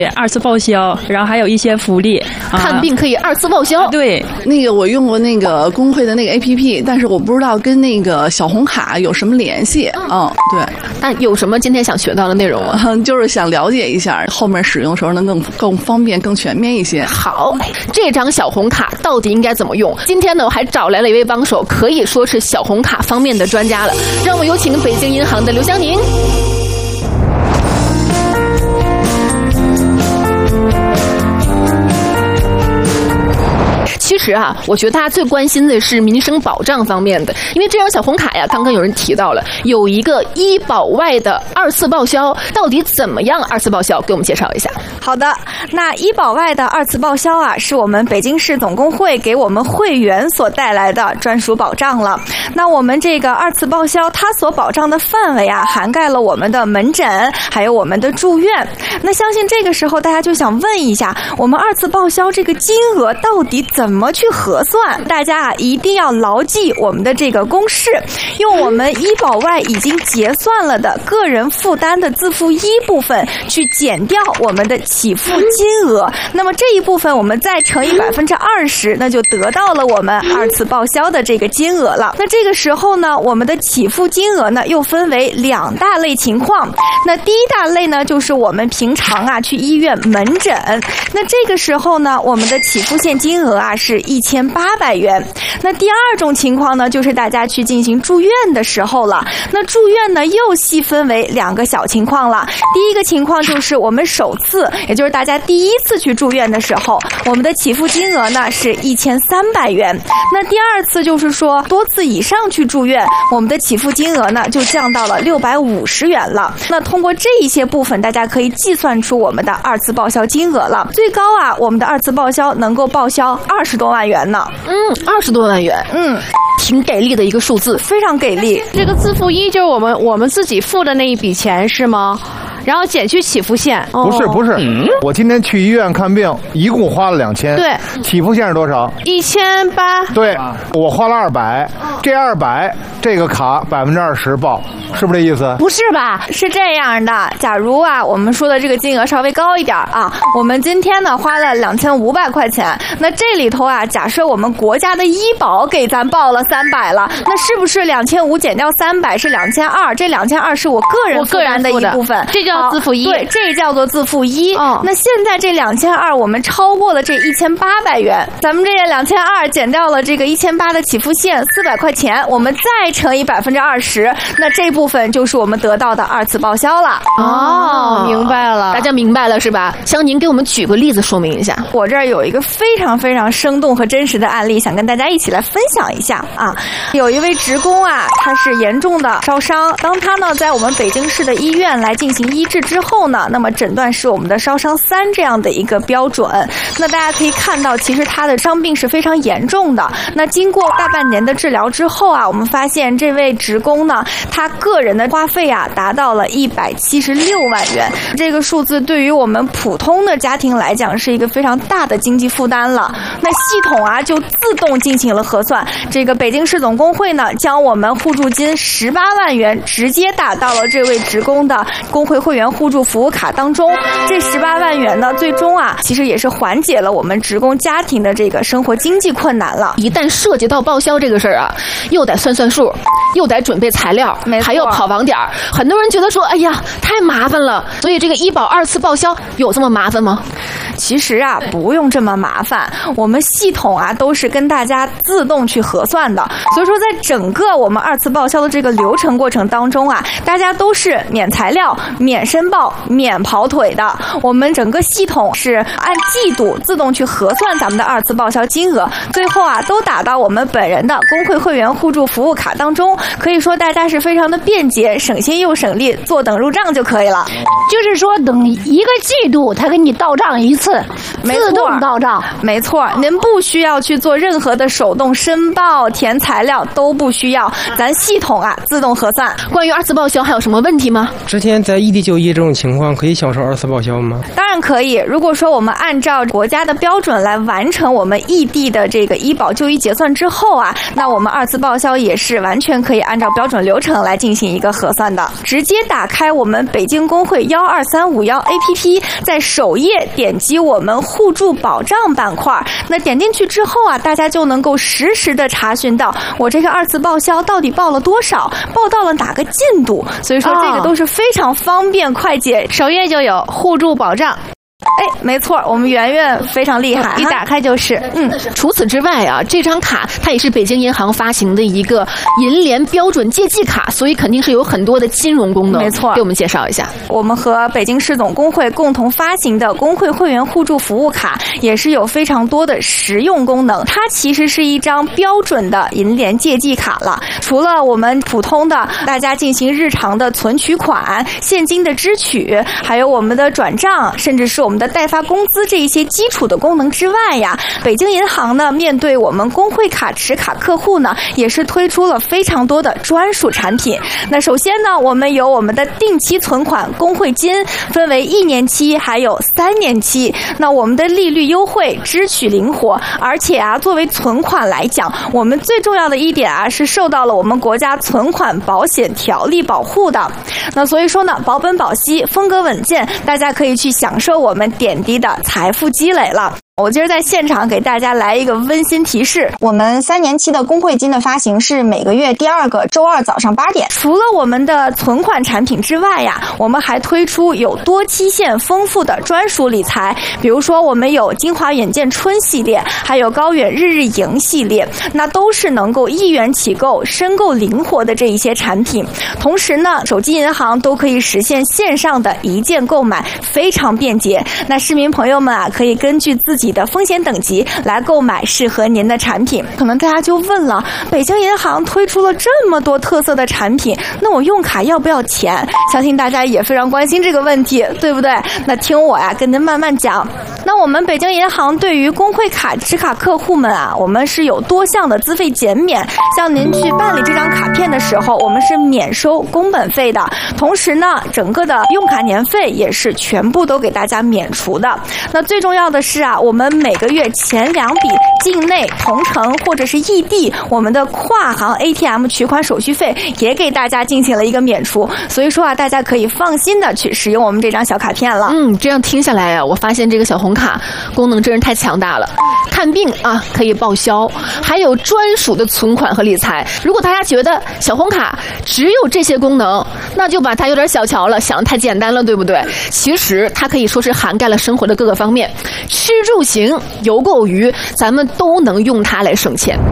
2次报销，然后还有一些福利， 看病可以2次报销。 对， 那个我用过那个工会的那个 APP， 但是我不知道跟那个小红卡有什么联系。对。 那有什么今天想学到的内容吗？ 就是想了解一下，后面使用的时候能更方便、更全面一些。 好，这张小红卡到底应该怎么用？今天呢，我还找来了一位帮手，可以说是小红卡方面的专家了。让我有请北京银行的刘湘宁。其实啊，我觉得大家最关心的是民生保障方面的，因为这张小红卡呀，刚刚有人提到了有一个医保外的2次报销，到底怎么样2次报销？给我们介绍一下。 好的，那医保外的2次报销啊，是我们北京市总工会给我们会员所带来的专属保障了。那我们这个2次报销，它所保障的范围啊，涵盖了我们的门诊，还有我们的住院。那相信这个时候大家就想问一下，我们2次报销这个金额到底怎么去核算？大家啊一定要牢记我们的这个公式，用我们医保外已经结算了的个人负担的自付一部分去减掉我们的起付金额，那么这一部分我们再乘以20%，那就得到了我们2次报销的这个金额了。那这个时候呢，我们的起付金额呢又分为2大类情况。那第一大类呢，就是我们平常啊去医院门诊，那这个时候呢，我们的起付现金额啊是1800元。那第二种情况呢，就是大家去进行住院的时候了。那住院呢又细分为2个小情况了。第一个情况就是我们首次，也就是大家第一次去住院的时候，我们的起付金额呢是1300元。那第二次就是说多次以上去住院，我们的起付金额呢就降到了650元了。那通过这一些部分，大家可以计算出我们的2次报销金额了。最高啊，我们的2次报销能够报销20多万元呢。 20多万元，挺给力的一个数字， 非常给力。 这个自付一就是我们自己付的那一笔钱是吗？然后减去起付线。 不是，我今天去医院看病，一共花了2000。 对， 起付线是多少 ？1800。 对，我花了200，这200这个卡20%报，是不是这意思？ 不是吧？是这样的，假如啊，我们说的这个金额稍微高一点啊，我们今天呢花了2500块钱，那这里头啊，假设我们国家的医保给咱报了300了，那是不是2500减掉300是2200？这2200是我个人负担的一部分， 这叫自付一。 对，这叫做自付一。那现在这2200我们超过了这1800元，咱们这2200减掉了这个1800的起付线400块钱，我们再乘以20%，那这部分就是我们得到的2次报销了。 明白了， 大家明白了是吧？湘宁给我们举个例子说明一下。 我这儿有一个非常非常生动和真实的案例，想跟大家一起来分享一下啊。有一位职工啊，他是严重的烧伤，当他呢在我们北京市的医院来进行医治之后呢，那么诊断是我们的烧伤3这样的一个标准。那大家可以看到，其实他的伤病是非常严重的。那经过大半年的治疗之后啊，我们发现这位职工呢，他个人的花费啊达到了176万元。这个数字对于我们普通的家庭来讲是一个非常大的经济负担了。那系统啊就自动进行了核算，这个北京市总工会呢将我们互助金18万元直接打到了这位职工的工会会员互助服务卡当中。这18万元呢，最终啊其实也是缓解了我们职工家庭的这个生活经济困难了。 一旦涉及到报销这个事儿啊，又得算数，又得准备材料，还要跑网点。很多人觉得说，哎呀，太麻烦了。所以这个医保2次报销有这么麻烦吗？ 其实啊，不用这么麻烦，我们系统啊都是跟大家自动去核算的。所以说，在整个我们2次报销的这个流程过程当中啊，大家都是免材料、免申报、免跑腿的。我们整个系统是按季度自动去核算咱们的2次报销金额，最后啊都打到我们本人的工会会员互助服务卡当中。可以说大家是非常的便捷，省心又省力，坐等入账就可以了。 就是说，等1个季度他给你到账一次。 次自动到账。 没错，您不需要去做任何的手动申报、填材料都不需要，咱系统啊自动核算。 关于二次报销还有什么问题吗？ 之前在异地就医这种情况可以享受二次报销吗？ 当然可以。如果说我们按照国家的标准来完成我们异地的这个医保就医结算之后啊，那我们二次报销也是完全可以按照标准流程来进行一个核算的。直接打开我们北京工会12351 APP， 在首页点击我们互助保障板块，那点进去之后啊，大家就能够实时的查询到我这个二次报销到底报了多少，报到了哪个进度，所以说这个都是非常方便快捷。 首页就有互助保障。 哎，没错，我们圆圆非常厉害， 一打开就是。 除此之外啊，这张卡它也是北京银行发行的一个银联标准借记卡，所以肯定是有很多的金融功能。 没错， 给我们介绍一下。 我们和北京市总工会共同发行的工会会员互助服务卡，也是有非常多的实用功能。它其实是一张标准的银联借记卡了，除了我们普通的大家进行日常的存取款、现金的支取，还有我们的转账，甚至是我们的代发工资这一些基础的功能之外呀，北京银行呢，面对我们工会卡持卡客户呢，也是推出了非常多的专属产品。那首先呢，我们有我们的定期存款工会金，分为1年期还有3年期。那我们的利率优惠，支取灵活，而且啊，作为存款来讲，我们最重要的一点啊，是受到了我们国家存款保险条例保护的。那所以说呢，保本保息，风格稳健，大家可以去享受我们点滴的财富积累了。我今儿在现场给大家来一个温馨提示， 我们3年期的工会金的发行是每个月第2个周二早上8点。 除了我们的存款产品之外呀，我们还推出有多期限丰富的专属理财，比如说我们有金华远见春系列，还有高远日日盈系列，那都是能够1元起购、申购灵活的这一些产品。同时呢，手机银行都可以实现线上的一键购买，非常便捷。那市民朋友们啊，可以根据自己的风险等级来购买适合您的产品。可能大家就问了，北京银行推出了这么多特色的产品，那我用卡要不要钱？相信大家也非常关心这个问题，对不对？那听我呀，跟您慢慢讲。那我们北京银行对于工会卡持卡客户们啊，我们是有多项的资费减免。像您去办理这张卡片的时候，我们是免收工本费的，同时呢，整个的用卡年费也是全部都给大家免除的。那最重要的是啊，我们每个月前2笔境内、同城或者是异地，我们的跨行 ATM 取款手续费也给大家进行了一个免除。所以说啊，大家可以放心的去使用我们这张小卡片了。 这样听下来啊，我发现这个小红卡功能真是太强大了。看病啊可以报销，还有专属的存款和理财。如果大家觉得小红卡只有这些功能，那就把它有点小瞧了，想得太简单了，对不对？其实它可以说是涵盖了生活的各个方面，吃住行游购娱，咱们都能用它来省钱。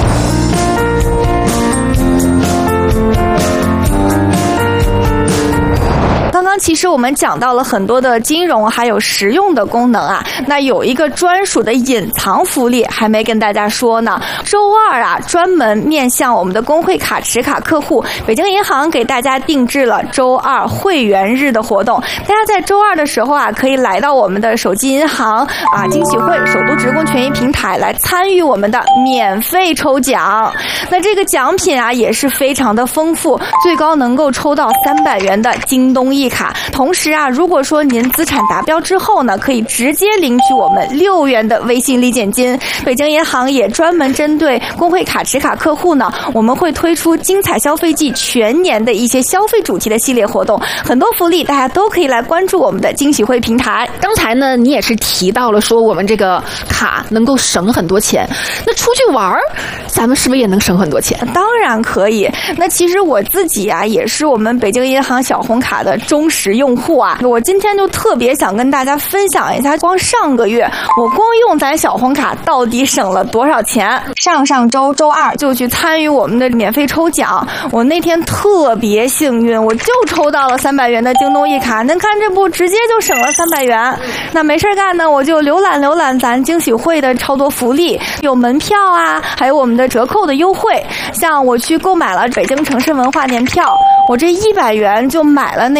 刚刚其实我们讲到了很多的金融还有实用的功能啊，那有一个专属的隐藏福利还没跟大家说呢。周2啊，专门面向我们的工会卡持卡客户，北京银行给大家定制了周2会员日的活动。大家在周2的时候啊，可以来到我们的手机银行啊惊喜会首都职工权益平台来参与我们的免费抽奖。那这个奖品啊也是非常的丰富，最高能够抽到300元的京东易卡。同时啊，如果说您资产达标之后呢，可以直接领取我们6元的微信礼减金。北京银行也专门针对工会卡持卡客户呢，我们会推出精彩消费季全年的一些消费主题的系列活动，很多福利大家都可以来关注我们的惊喜会平台。 刚才呢，你也是提到了说我们这个卡能够省很多钱，那出去玩咱们是不是也能省很多钱？ 当然可以。那其实我自己啊，也是我们北京银行小红卡的忠实用户啊。我今天就特别想跟大家分享一下，光上个月我光用咱小红卡到底省了多少钱。 上周周2 就去参与我们的免费抽奖，我那天特别幸运，我就抽到了300元的京东易卡。您看这不直接就省了300元。那没事干呢，我就浏览咱惊喜会的超多福利，有门票啊，还有我们的折扣的优惠。像我去购买了北京城市文化年票，我这100元就买了那价值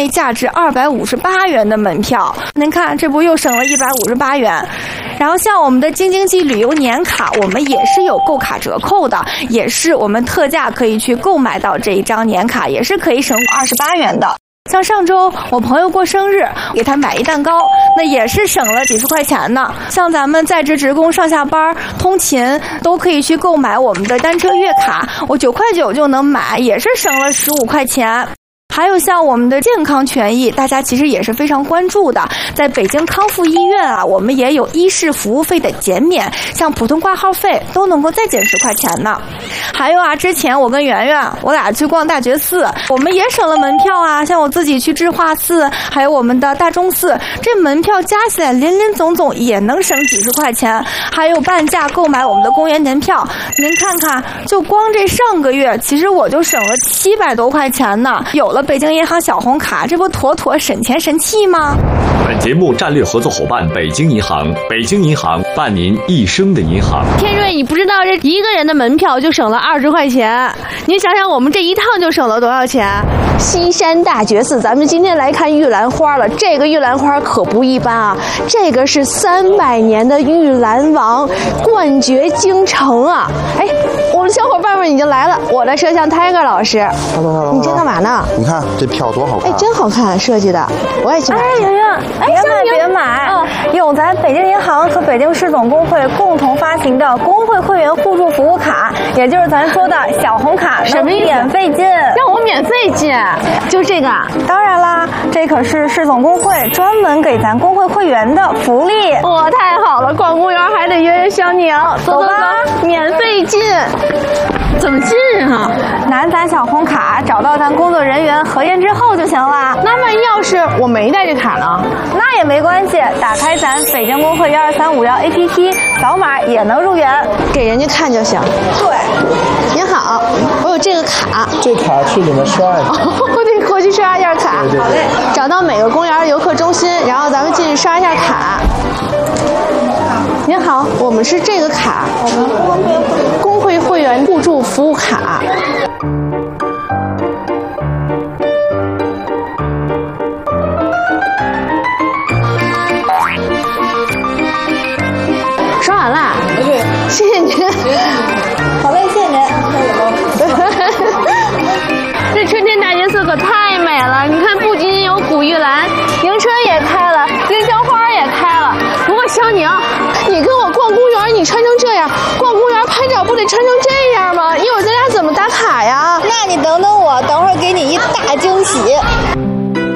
258元的门票。您看，这不又省了158元。然后像我们的京津冀旅游年卡，我们也是有购卡折扣的，也是我们特价可以去购买到这一张年卡，也是可以省28元的。像上周我朋友过生日，给他买一蛋糕，那也是省了几十块钱呢。像咱们在职职工上下班通勤都可以去购买我们的单车月卡，我9.9块就能买，也是省了15块钱。还有像我们的健康权益，大家其实也是非常关注的。在北京康复医院啊，我们也有医事服务费的减免，像普通挂号费都能够再减10块钱呢。还有啊，之前我跟圆圆我俩去逛大觉寺，我们也省了门票啊。像我自己去智化寺，还有我们的大钟寺，这门票加起来林林总总也能省几十块钱。还有半价购买我们的公园年票，您看看，就光这上个月，其实我就省了700多块钱呢。有了北京银行小红卡，这不妥妥省钱神器吗？ 本节目战略合作伙伴北京银行，北京银行伴您一生的银行。 天瑞，你不知道这一个人的门票就省了20块钱，你想想我们这一趟就省了多少钱？ 西山大觉寺，咱们今天来看玉兰花了。这个玉兰花可不一般啊，这个是300年的玉兰王冠绝京城啊！哎，我们小伙伴们已经来了，我的摄像 Tiger 老师，你这干嘛呢？ 你看这票多好看！ 哎，真好看，设计的，我也去买。 哎，圆圆，别买，有咱北京银行和北京市总工会共同发行的工会会员互助服务卡，也就是咱说的小红卡， 什么意思？ 免费进， 让我免费进，就这个？ 当然啦，这可是市总工会专门给咱工会会员的福利。 哇，太好了！逛公园还得约约小宁，走吧，免费进。怎么进啊？ 拿咱小红卡找到咱工作人员核验之后就行了。 那万一要是我没带这卡呢？ 那也没关系，打开咱北京工会12351 APP， 扫码也能入园， 给人家看就行。 对， 您好，我有这个卡。 这卡去里面刷一下。 我得回去刷一下卡。 对。 好嘞。找到每个公园游客中心，然后咱们进去刷一下卡。您好，我们是这个卡，工会会员互助服务卡。刷完了，谢谢您。 好嘞，谢谢您。 这春天大觉寺可太美了，你看，不仅有古玉兰，迎春也开了，丁香花也开了。不过小宁， 你跟我逛公园，你穿成这样，逛公园拍照不得穿成这样吗？一会儿咱俩怎么打卡呀？ 那你等等我，等会儿给你一大惊喜。